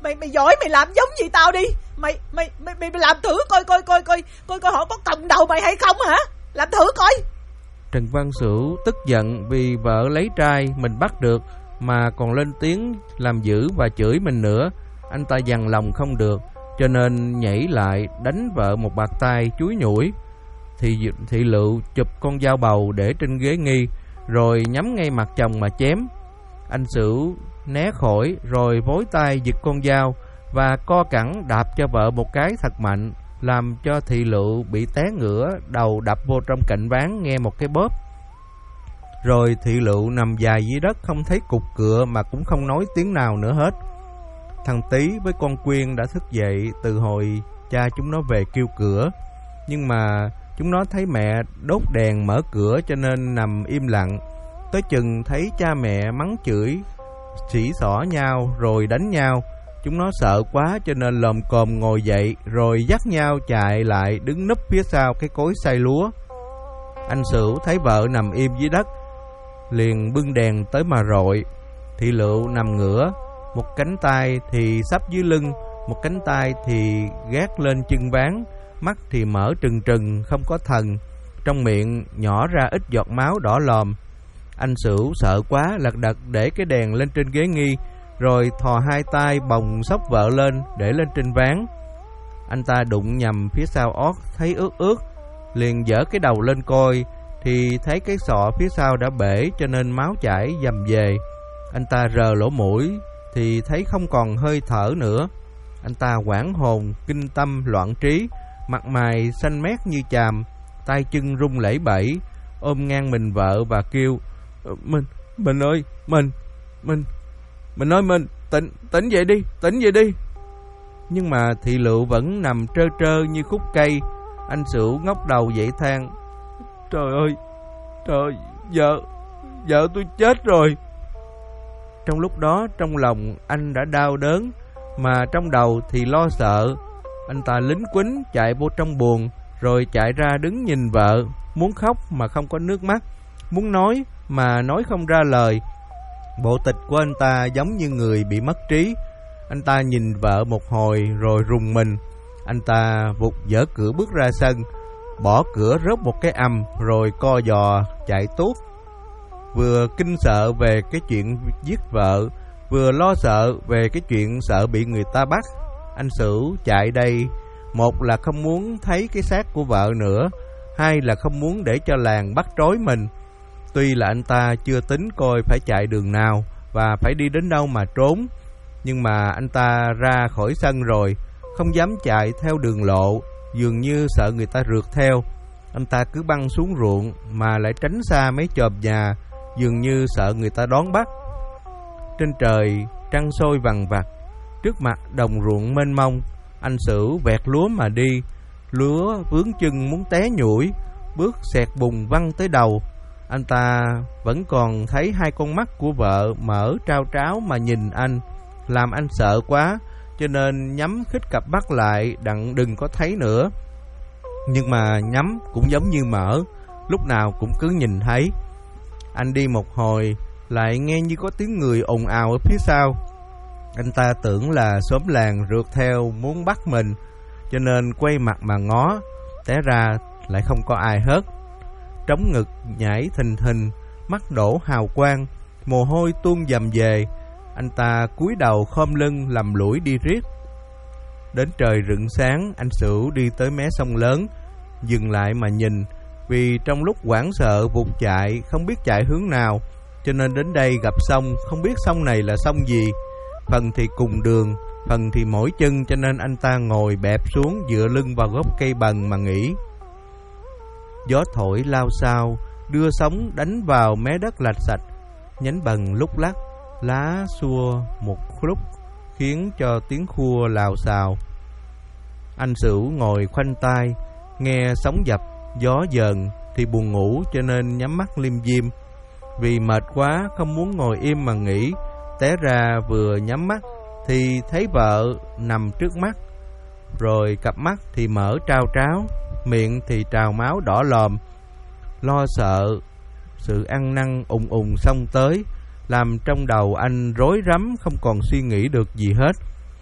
Mày giỏi, mày làm giống như tao đi. Mày làm thử coi họ có còng đầu mày hay không hả? Làm thử coi. Trần Văn Sửu tức giận vì vợ lấy trai mình bắt được mà còn lên tiếng làm dữ và chửi mình nữa. Anh ta dằn lòng không được, cho nên nhảy lại đánh vợ một bạt tay chúi nhủi. Thị Lựu chụp con dao bầu để trên ghế nghi, rồi nhắm ngay mặt chồng mà chém. Anh Sửu né khỏi rồi vối tay giật con dao và co cẳng đạp cho vợ một cái thật mạnh, làm cho Thị Lựu bị té ngửa, đầu đập vô trong cạnh ván nghe một cái bóp. Rồi Thị Lựu nằm dài dưới đất, không thấy cục cựa mà cũng không nói tiếng nào nữa hết. Thằng Tý với con Quyên đã thức dậy từ hồi cha chúng nó về kêu cửa, nhưng mà chúng nó thấy mẹ đốt đèn mở cửa cho nên nằm im lặng. Tới chừng thấy cha mẹ mắng chửi, xỉ xỏ nhau rồi đánh nhau, chúng nó sợ quá cho nên lồm cồm ngồi dậy rồi dắt nhau chạy lại đứng núp phía sau cái cối xay lúa. Anh Sửu thấy vợ nằm im dưới đất, liền bưng đèn tới mà rọi. Thị Lựu nằm ngửa, một cánh tay thì sắp dưới lưng, một cánh tay thì gác lên chân ván, mắt thì mở trừng trừng không có thần, trong miệng nhỏ ra ít giọt máu đỏ lòm. Anh Sửu sợ quá lật đật để cái đèn lên trên ghế nghi, rồi thò hai tay bồng xốc vợ lên để lên trên ván. Anh ta đụng nhầm phía sau ót thấy ướt ướt, liền giở cái đầu lên coi thì thấy cái sọ phía sau đã bể cho nên máu chảy dầm về. Anh ta rờ lỗ mũi thì thấy không còn hơi thở nữa. Anh ta hoảng hồn, kinh tâm loạn trí, mặt mày xanh mét như chàm, tay chân run lẩy bẩy, ôm ngang mình vợ và kêu: Mình ơi, mình ơi, tỉnh dậy đi, tỉnh dậy đi. Nhưng mà Thị Lựu vẫn nằm trơ trơ như khúc cây. Anh Sửu ngóc đầu dậy than: Trời ơi, vợ tôi chết rồi. Trong lúc đó trong lòng anh đã đau đớn, mà trong đầu thì lo sợ. Anh ta lính quýnh chạy vô trong buồng, rồi chạy ra đứng nhìn vợ, muốn khóc mà không có nước mắt, muốn nói mà nói không ra lời. Bộ tịch của anh ta giống như người bị mất trí. Anh ta nhìn vợ một hồi rồi rùng mình. Anh ta vụt dở cửa bước ra sân, bỏ cửa rớt một cái ầm, rồi co giò chạy tuốt. Vừa kinh sợ về cái chuyện giết vợ, vừa lo sợ về cái chuyện sợ bị người ta bắt. Anh Sửu chạy đây, một là không muốn thấy cái xác của vợ nữa, hai là không muốn để cho làng bắt trói mình. Tuy là anh ta chưa tính coi phải chạy đường nào và phải đi đến đâu mà trốn, nhưng mà anh ta ra khỏi sân rồi, không dám chạy theo đường lộ, dường như sợ người ta rượt theo. Anh ta cứ băng xuống ruộng mà lại tránh xa mấy chòm nhà, dường như sợ người ta đón bắt. Trên trời trăng sôi vằng vặc, trước mặt đồng ruộng mênh mông. Anh Sửu vẹt lúa mà đi, lúa vướng chân muốn té nhủi, bước xẹt bùn văng tới đầu. Anh ta vẫn còn thấy hai con mắt của vợ mở trao tráo mà nhìn anh, làm anh sợ quá, cho nên nhắm khít cặp mắt lại đặng đừng có thấy nữa. Nhưng mà nhắm cũng giống như mở, lúc nào cũng cứ nhìn thấy. Anh đi một hồi, lại nghe như có tiếng người ồn ào ở phía sau. Anh ta tưởng là xóm làng rượt theo muốn bắt mình, cho nên quay mặt mà ngó, té ra lại không có ai hết. Trống ngực nhảy thình thình, mắt đổ hào quang, mồ hôi tuôn dầm về. Anh ta cúi đầu khom lưng lầm lũi đi riết. Đến trời rựng sáng, anh Sửu đi tới mé sông lớn, dừng lại mà nhìn, vì trong lúc hoảng sợ vụt chạy, không biết chạy hướng nào, cho nên đến đây gặp sông, không biết sông này là sông gì. Phần thì cùng đường, phần thì mỗi chân, cho nên anh ta ngồi bẹp xuống dựa lưng vào gốc cây bần mà nghỉ. Gió thổi lao xao, đưa sóng đánh vào mé đất lạch sạch, nhánh bần lúc lắc, lá xua một lúc, khiến cho tiếng khua lào xào. Anh Sửu ngồi khoanh tay, nghe sóng dập, gió dờn thì buồn ngủ, cho nên nhắm mắt lim dim. Vì mệt quá không muốn ngồi im mà nghỉ, té ra vừa nhắm mắt thì thấy vợ nằm trước mắt, rồi cặp mắt thì mở trao tráo, miệng thì trào máu đỏ lòm. Lo sợ, sự ăn năn ùng ùng xông tới, làm trong đầu anh rối rắm không còn suy nghĩ được gì hết.